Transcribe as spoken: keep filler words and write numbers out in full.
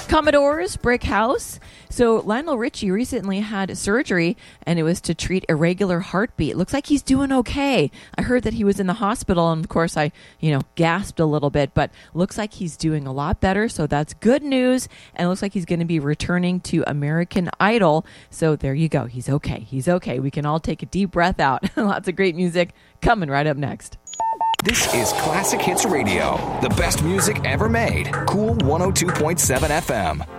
Commodore's Brick House. So Lionel Richie recently had surgery, and it was to treat irregular heartbeat. Looks like he's doing okay. I heard that he was in the hospital, and of course I, you know, gasped a little bit, but looks like he's doing a lot better, so that's good news, and it looks like he's going to be returning to American Idol. So there you go. He's okay. He's okay. We can all take a deep breath out. Lots of great music coming right up next. This is Classic Hits Radio, the best music ever made. Cool one oh two point seven F M.